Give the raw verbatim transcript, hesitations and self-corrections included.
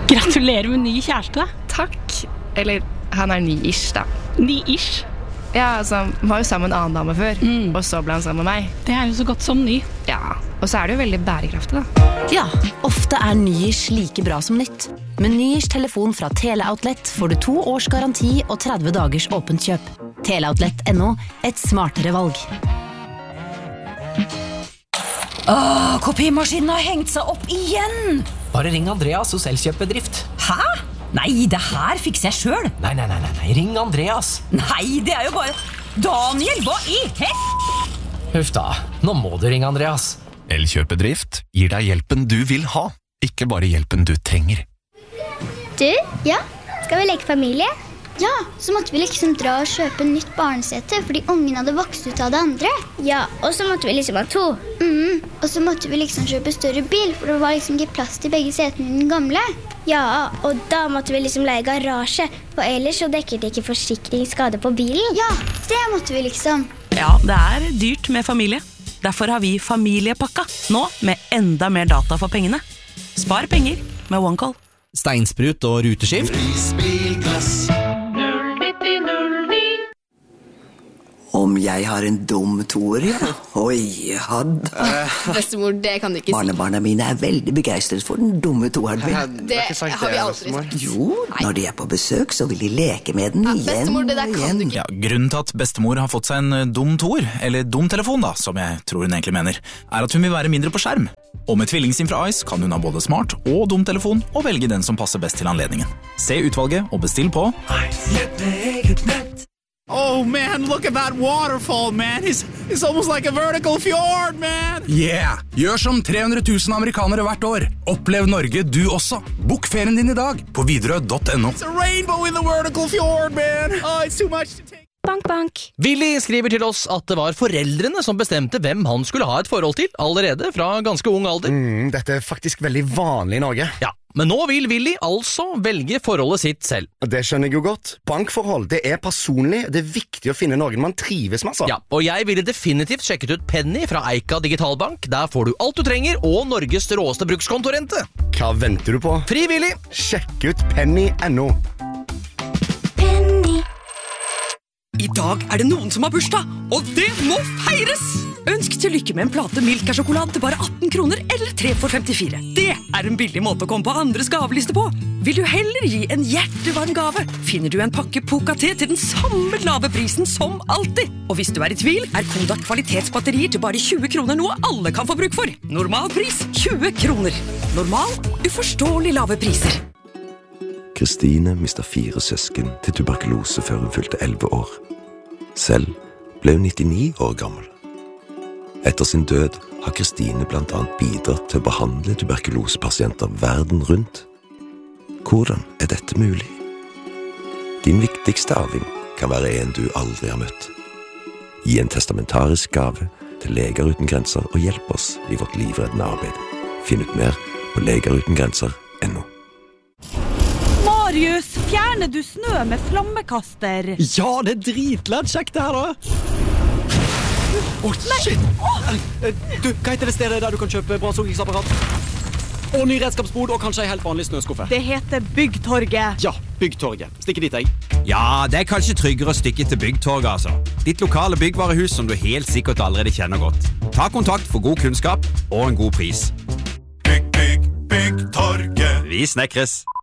Gratulerer med ny kjæreste. Takk. Eller, han er ny-ish da. Ny-ish? Ja, altså, han var jo sammen med en annen dame før, mm. og så ble han sammen med meg. Det er jo så godt som ny. Ja, og så er det jo veldig bærekraftig da. Ja, ofte er ny-ish like bra som nytt. Med ny-ish telefon fra Teleoutlet får du to års garanti og tretti dagers åpent kjøp. Teleoutlet punktum no, et smartere valg. Åh, kopimaskinen har hengt seg opp igjen! Bare ring Andreas hos Elkjøp-bedrift. Hæ? Nei, det her fikser jeg selv. Nei, nei, nei, nei, ring Andreas. Nei, det er jo bare... Daniel, hva i hel? Huff da, nå må du ringe Andreas. Elkjøp-bedrift gir deg hjelpen du vil ha, ikke bare hjelpen du trenger. Du, ja, skal vi leke familie? Ja, så måtte vi liksom dra og kjøpe nytt barnesete, fordi ungen hadde vokst ut av det andre. Ja, og så måtte vi liksom ha to. Mm, og så måtte vi liksom kjøpe større bil, for det var liksom ikke plass til begge setene i den gamle. Ja, og da måtte vi liksom leie garasje, for ellers så dekket ikke forsikringsskade på bilen. Ja, det måtte vi liksom. Ja, det er dyrt med familie. Derfor har vi familiepakka, nå med enda mer data for pengene. Spar penger med OneCall. Steinsprut og ruteskift. Om jeg har en dum toer, ja. Oi, hadde. Uh, bestemor, det kan du ikke si. Barnebarna mine er veldig begeistret for den dumme toeren min. Ja, det har vi aldri sagt. Jo, når de er på besøk, så vil de leke med den ja, igjen bestemor, det der og kan igjen. Du ikke. Ja, grunnen til at bestemor har fått seg en dum toer, eller dum telefon da, som jeg tror hun egentlig mener, er at hun vil være mindre på skjerm. Og med tvillingsim fra Ice kan hun ha både smart og dum telefon, og velge den som passer best til anledningen. Se utvalget og bestill på Ice. Oh man, look at that waterfall, man. It's, it's almost like a vertical fjord, man. Yeah, gjør som tre hundre tusen amerikanere hvert år. Opplev Norge du også. Bok ferien din i dag på Widerøe punktum no. It's a rainbow in the vertical fjord, man. Oh, it's too much to take. Bank, bank. Willy skriver til oss at det var foreldrene som bestemte hvem han skulle ha et forhold til, allerede fra ganske ung alder. Mm, dette er faktisk veldig vanlig i Norge. Ja, men nå vil Willy altså velge forholdet sitt selv. Det skjønner jeg jo godt. Bankforhold, det er personlig, det er viktig å finne noen man trives med. Så. Ja, og jeg ville definitivt sjekket ut Penny fra Eika Digitalbank. Der får du alt du trenger, og Norges råeste brukskontorente. Hva venter du på? Frivillig! Sjekk ut Penny punktum no. I dag er det noen som har bursdag, og det må feires! Ønsk til lykke med en plate Milka-sjokolade til bare atten kroner, eller tre for femtifire. Det er en billig måte å komme på andres gaveliste på. Vil du heller gi en hjertevarm gave, finner du en pakke Poca-te til den samme lave prisen som alltid. Og hvis du er i tvil, er Kodak kvalitetsbatterier til bare tjue kroner noe alle kan få bruk for. Normal pris tjue kroner. Normal, uforståelig lave priser. Kristine mistet fire søsken til tuberkulose før hun fylte elleve år. Selv ble hun nittini år gammel. Etter sin død har Kristine blant annet bidratt til å behandle tuberkulosepasienter verden rundt. Hvordan er dette mulig? Din viktigste arving kan være en du aldri har møtt. Gi en testamentarisk gave til Leger uten grenser og hjelp oss i vårt livreddende arbeid. Finn ut mer på leger uten grenser punktum no. Marius, fjerner du snø med flammekaster? Ja, det er dritlett kjekt det her da. Åh, oh, shit! Du, hva heter det stedet der du kan kjøpe brannslukningsapparat? Og ny redskapsbod, og kanskje en helt vanlig snøskuffe. Det heter Byggtorget. Ja, Byggtorget. Stikke dit, jeg. Ja, det er kanskje tryggere å stikke til Byggtorget, altså. Ditt lokale byggvarehus som du helt sikkert allerede kjenner godt. Ta kontakt for god kunnskap og en god pris. Bygg, bygg, Byggtorget. Vi snekres.